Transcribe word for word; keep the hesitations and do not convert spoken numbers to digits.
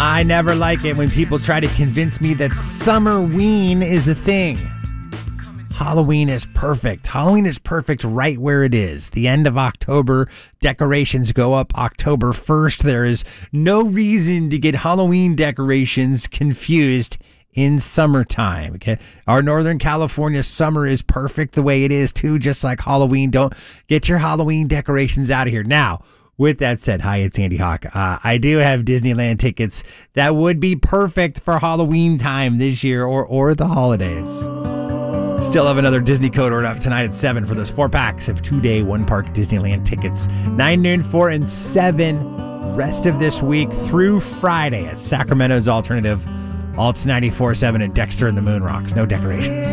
I never like it when people try to convince me that summerween is a thing. Halloween is perfect. Halloween is perfect right where it is. The end of October, decorations go up October first. There is no reason to get Halloween decorations confused in summertime. Okay, our Northern California summer is perfect the way it is too, just like Halloween. Don't get your Halloween decorations out of here. Now, with that said, hi, it's Andy Hawk. Uh, I do have Disneyland tickets that would be perfect for Halloween time this year or or the holidays. Still have another Disney code order up tonight at seven for those four packs of two-day, one-park Disneyland tickets. nine, noon, four, and seven rest of this week through Friday at Sacramento's Alternative, Alts ninety-four point seven and Dexter and the Moon Rocks. No decorations.